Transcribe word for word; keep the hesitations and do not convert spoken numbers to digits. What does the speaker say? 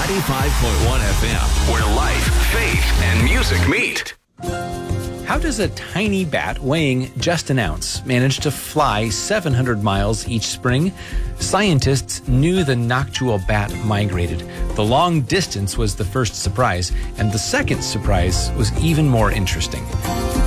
ninety-five point one F M, where life, faith, and music meet. How does a tiny bat weighing just an ounce manage to fly seven hundred miles each spring? Scientists knew the noctual bat migrated. The long distance was the first surprise, and the second surprise was even more interesting.